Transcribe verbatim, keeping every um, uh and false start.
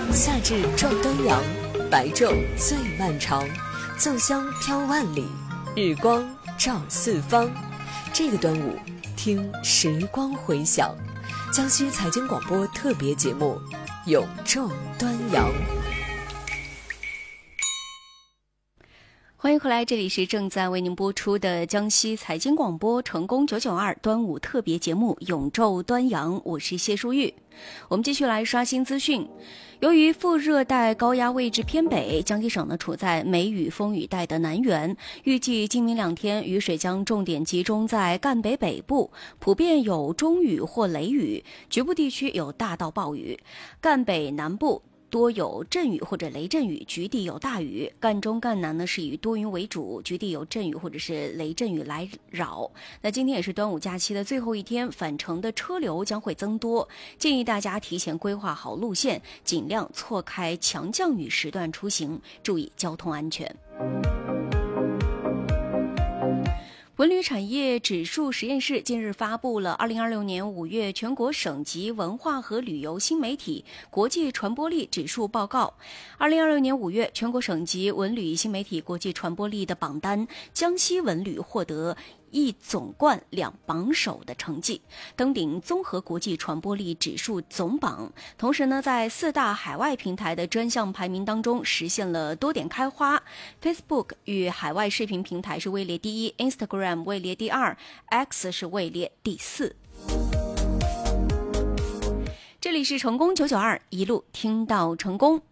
夏至撞端阳，白昼最漫长，粽香飘万里，日光照四方。这个端午，听时光回响，江西财经广播特别节目《永昼端阳》。 欢迎回来，这里是正在为您播出的江西财经广播成功九九二端午特别节目《永昼端阳》，我是谢淑玉。我们继续来刷新资讯。由于副热带高压位置偏北，江西省呢处在梅雨风雨带的南缘，预计今明两天雨水将重点集中在赣北北部，普遍有中雨或雷雨，局部地区有大到暴雨。赣北南部多有阵雨或者雷阵雨，局地有大雨。赣中赣南呢是以多云为主，局地有阵雨或者是雷阵雨来扰。那今天也是端午假期的最后一天，返程的车流将会增多，建议大家提前规划好路线，尽量错开强降雨时段出行，注意交通安全。文旅产业指数实验室近日发布了二零二六年五月全国省级文化和旅游新媒体国际传播力指数报告。二零二六年五月全国省级文旅新媒体国际传播力的榜单，江西文旅获得一总冠两榜首的成绩，登顶综合国际传播力指数总榜。同时呢，在四大海外平台的专项排名当中实现了多点开花。 Facebook 与海外视频平台是位列第一， Instagram 位列第二， X 是位列第四。这里是成功九九二，一路听到成功。